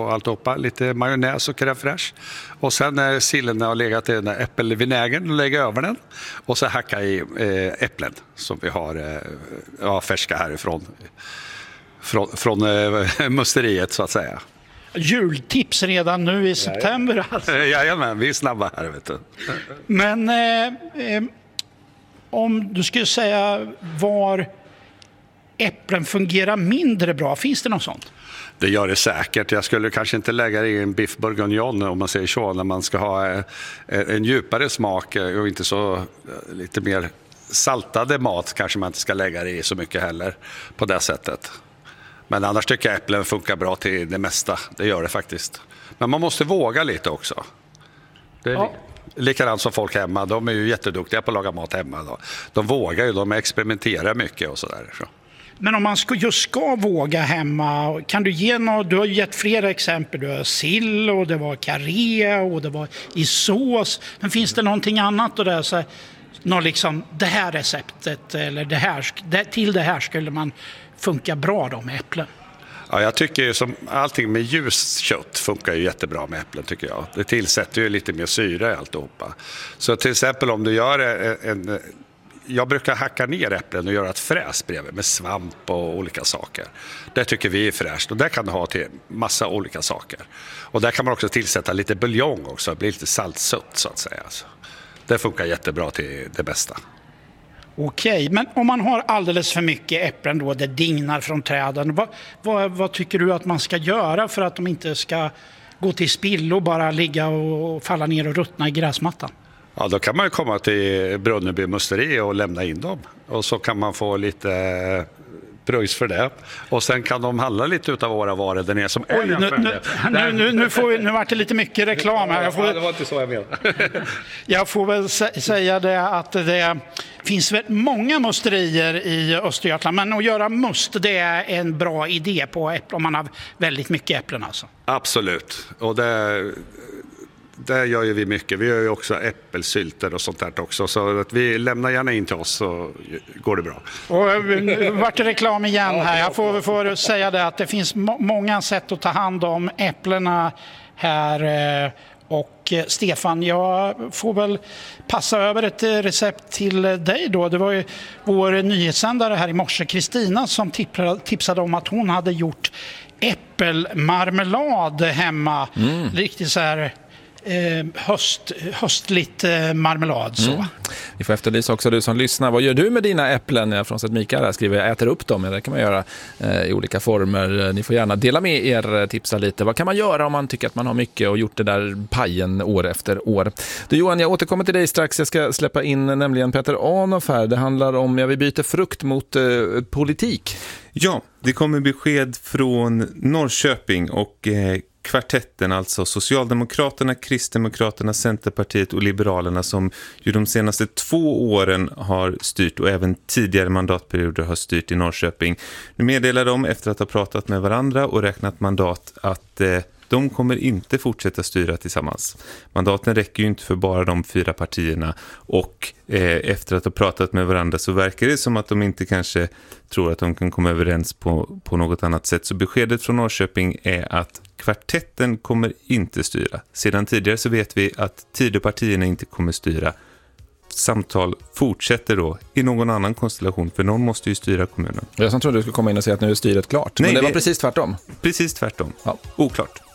och alltihopa. Lite majonnäs och crème fraîche. Och sen när sillen har legat i den där äppelvinägern, lägga över den. Och så hacka i äpplen som vi har färska härifrån. Från musteriet så att säga. Jultips redan nu i september alltså. Jajamän, vi är snabba här vet du. Men om du skulle säga var äpplen fungerar mindre bra, finns det något sånt? Det gör det säkert. Jag skulle kanske inte lägga det i en biff bourguignon om man säger så, när man ska ha en djupare smak och inte så lite mer saltade mat kanske man inte ska lägga det i så mycket heller på det sättet. Men annars tycker jag äpplen funkar bra till det mesta. Det gör det faktiskt. Men man måste våga lite också. Det är likadant som folk hemma. De är ju jätteduktiga på att laga mat hemma. Då. De vågar ju, de experimenterar mycket och sådär. Så. Men om man ska våga hemma, kan du ge något? Du har gett flera exempel. Du har sill och det var karré och det var i sås. Men finns det någonting annat då där? Så, liksom, det här receptet eller till det här skulle man funka bra då med äpplen? Ja, jag tycker ju som allting med ljust kött funkar ju jättebra med äpplen tycker jag. Det tillsätter ju lite mer syre i alltihopa. Så till exempel om du gör jag brukar hacka ner äpplen och göra ett fräs bredvid med svamp och olika saker. Det tycker vi är fräscht och det kan du ha till massa olika saker. Och där kan man också tillsätta lite buljong också, det blir lite saltsött så att säga. Så det funkar jättebra till det bästa. Okej, men om man har alldeles för mycket äpplen då, det dignar från träden, vad tycker du att man ska göra för att de inte ska gå till spill och bara ligga och falla ner och ruttna i gräsmattan? Ja, då kan man ju komma till Brunneby musteri och lämna in dem. Och så kan man få lite pröjs för det. Och sen kan de handla lite utav våra varor där nere som nu vart det lite mycket reklam här. Det var inte så jag menade. Jag får väl säga det att det finns väl många musterier i Östergötland, men att göra must, det är en bra idé på äpplen om man har väldigt mycket äpplen alltså. Absolut. Och det gör ju vi mycket. Vi gör ju också äppelsylter och sånt där också. Så att vi lämnar gärna in till oss så går det bra. Och nu vart det reklam igen här. Jag får säga det att det finns många sätt att ta hand om äpplena här. Och Stefan, jag får väl passa över ett recept till dig då. Det var ju vår nyhetssändare här i morse, Kristina, som tipsade om att hon hade gjort äppelmarmelad hemma. Riktigt så här höstligt marmelad så. Vi får efterlysa också du som lyssnar. Vad gör du med dina äpplen? Från att Mikael här skriver, jag äter upp dem. Det kan man göra i olika former. Ni får gärna dela med er, tipsa lite. Vad kan man göra om man tycker att man har mycket och gjort det där pajen år efter år? Du Johan, jag återkommer till dig strax. Jag ska släppa in nämligen Peter Arnoff här. Det handlar om, vi byter frukt mot politik. Ja, det kommer besked från Norrköping och kvartetten, alltså Socialdemokraterna, Kristdemokraterna, Centerpartiet och Liberalerna, som ju de senaste 2 åren har styrt och även tidigare mandatperioder har styrt i Norrköping. Nu meddelar de efter att ha pratat med varandra och räknat mandat att de kommer inte fortsätta styra tillsammans. Mandaten räcker ju inte för bara de 4 partierna och efter att ha pratat med varandra så verkar det som att de inte kanske tror att de kan komma överens på något annat sätt. Så beskedet från Norrköping är att kvartetten kommer inte styra. Sedan tidigare så vet vi att Tidöpartierna inte kommer styra. Samtal fortsätter då i någon annan konstellation, för någon måste ju styra kommunen. Jag som trodde du skulle komma in och säga att nu är styret klart. Nej, men det var precis tvärtom. Precis tvärtom. Ja. Oklart.